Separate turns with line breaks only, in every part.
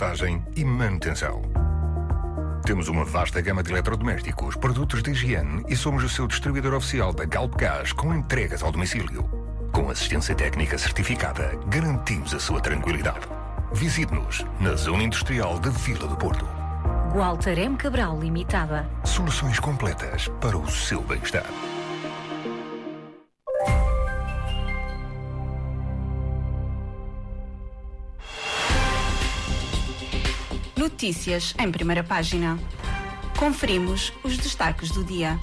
montagem e manutenção. Temos uma vasta gama de eletrodomésticos, produtos de higiene e somos o seu distribuidor oficial da Galp Gás com entregas ao domicílio. Com assistência técnica certificada, garantimos a sua tranquilidade. Visite-nos na Zona Industrial da Vila do Porto.
Walter M. Cabral Limitada.
Soluções completas para o seu bem-estar.
Notícias em primeira página. Conferimos os destaques do dia.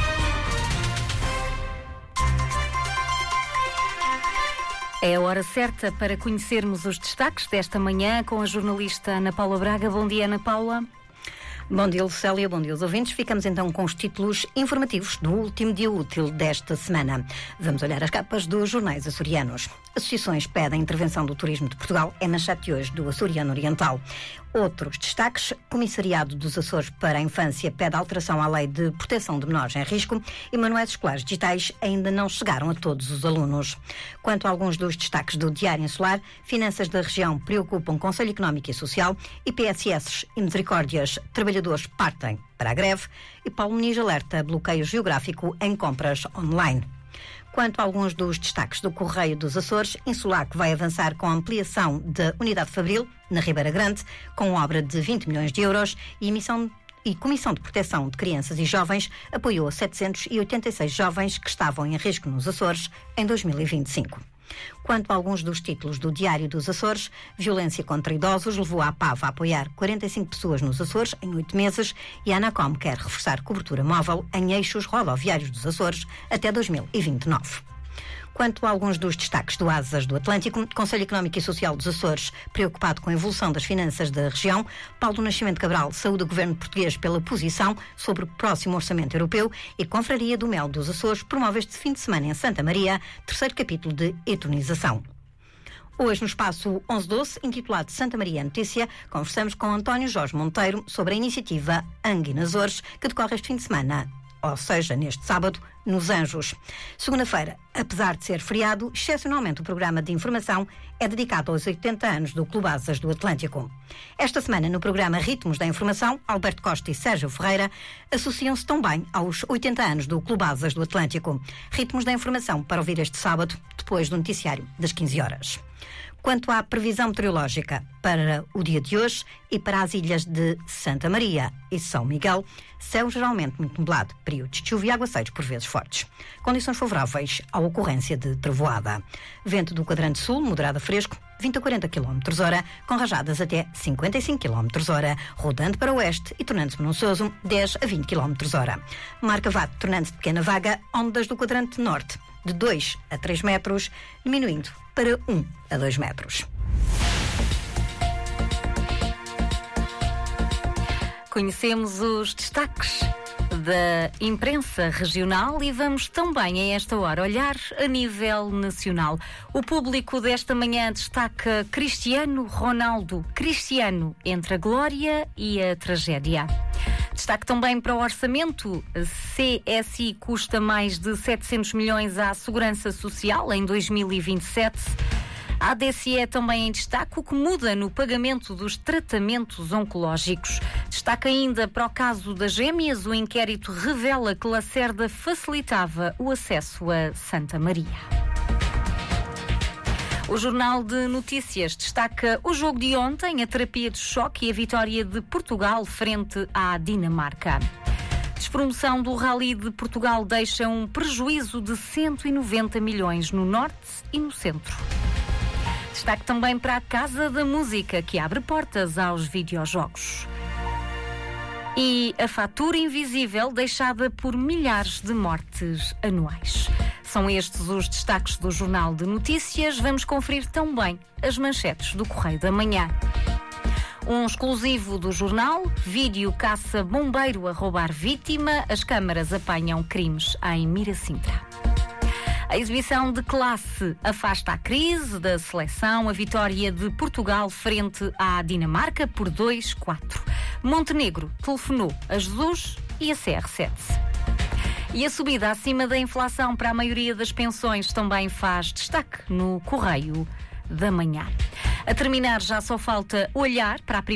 É a hora certa para conhecermos os destaques desta manhã com a jornalista Ana Paula Braga. Bom dia, Ana Paula.
Bom dia, Lucélia. Bom dia aos ouvintes. Ficamos então com os títulos informativos do último dia útil desta semana. Vamos olhar as capas dos jornais açorianos. Associações pedem a intervenção do turismo de Portugal. É manchete de hoje do Açoriano Oriental. Outros destaques. Comissariado dos Açores para a Infância pede alteração à Lei de Proteção de Menores em Risco e manuais escolares digitais ainda não chegaram a todos os alunos. Quanto a alguns dos destaques do Diário Insular, finanças da região preocupam o Conselho Económico e Social e PSS e Misericórdias, trabalhadores partem para a greve e Paulo Muniz alerta bloqueio geográfico em compras online. Quanto a alguns dos destaques do Correio dos Açores, Insulac vai avançar com a ampliação da Unidade Fabril, na Ribeira Grande, com obra de 20 milhões de euros e Comissão de Proteção de Crianças e Jovens apoiou 786 jovens que estavam em risco nos Açores em 2025. Quanto a alguns dos títulos do Diário dos Açores, violência contra idosos levou a APAV a apoiar 45 pessoas nos Açores em 8 meses e a Anacom quer reforçar cobertura móvel em eixos rodoviários dos Açores até 2029. Quanto a alguns dos destaques do Asas do Atlântico, Conselho Económico e Social dos Açores, preocupado com a evolução das finanças da região, Paulo Nascimento Cabral saúda o governo português pela posição sobre o próximo orçamento europeu e Confraria do Mel dos Açores promove este fim de semana em Santa Maria, terceiro capítulo de eternização. Hoje, no espaço 1112, intitulado Santa Maria Notícia, conversamos com António Jorge Monteiro sobre a iniciativa Angue Açores, que decorre este fim de semana, ou seja, neste sábado, nos Anjos. Segunda-feira, apesar de ser feriado, excepcionalmente o programa de informação é dedicado aos 80 anos do Clube Asas do Atlântico. Esta semana, no programa Ritmos da Informação, Alberto Costa e Sérgio Ferreira associam-se também aos 80 anos do Clube Asas do Atlântico. Ritmos da Informação para ouvir este sábado, depois do noticiário das 15 horas. Quanto à previsão meteorológica para o dia de hoje e para as ilhas de Santa Maria e São Miguel, céu geralmente muito nublado, períodos de chuva e aguaceiros por vezes fortes. Condições favoráveis à ocorrência de trovoada. Vento do quadrante sul, moderado a fresco, 20 a 40 km/h, com rajadas até 55 km/h, rodando para o oeste e tornando-se monçoso, 10 a 20 km/h. Mar Cavado, tornando-se pequena vaga, ondas do quadrante norte, de 2 a 3 metros, diminuindo para 1 a 2 metros.
Conhecemos os destaques da imprensa regional e vamos também, a esta hora, olhar a nível nacional. O público desta manhã destaca Cristiano Ronaldo. Cristiano entre a glória e a tragédia. Destaque também para o orçamento. CSI custa mais de 700 milhões à Segurança Social em 2027. A ADSE é também em destaque o que muda no pagamento dos tratamentos oncológicos. Destaque ainda para o caso das gêmeas, o inquérito revela que Lacerda facilitava o acesso a Santa Maria. O Jornal de Notícias destaca o jogo de ontem, a terapia de choque e a vitória de Portugal frente à Dinamarca. Despromoção do Rally de Portugal deixa um prejuízo de 190 milhões no norte e no centro. Destaque também para a Casa da Música, que abre portas aos videojogos. E a fatura invisível deixada por milhares de mortes anuais. São estes os destaques do Jornal de Notícias. Vamos conferir também as manchetes do Correio da Manhã. Um exclusivo do jornal, vídeo caça bombeiro a roubar vítima, as câmaras apanham crimes em Miracintra. A exibição de classe afasta a crise da seleção, a vitória de Portugal frente à Dinamarca por 2-4. Montenegro telefonou a Jesus e a CR7. E a subida acima da inflação para a maioria das pensões também faz destaque no Correio da Manhã. A terminar, já só falta olhar para a